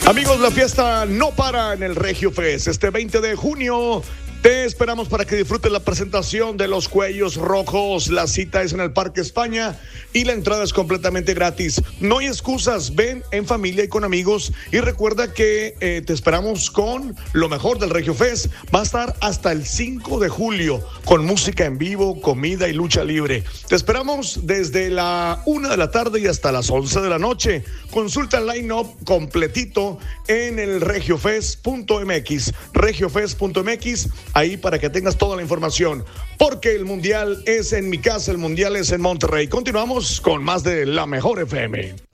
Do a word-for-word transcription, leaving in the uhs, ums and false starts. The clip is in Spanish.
Amigos, la fiesta no para en el Regio Fest. Este veinte de junio te esperamos para que disfrutes la presentación de Los Cuellos Rojos. La cita es en el Parque España y la entrada es completamente gratis. No hay excusas, ven en familia y con amigos. Y recuerda que eh, te esperamos con lo mejor del Regio Fest. Va a estar hasta el cinco de julio con música en vivo, comida y lucha libre. Te esperamos desde la una de la tarde y hasta las once de la noche. Consulta el line-up completito en el regiofest punto m x, regiofest punto m x, ahí para que tengas toda la información, porque el mundial es en mi casa, el mundial es en Monterrey. Continuamos con más de La Mejor F M.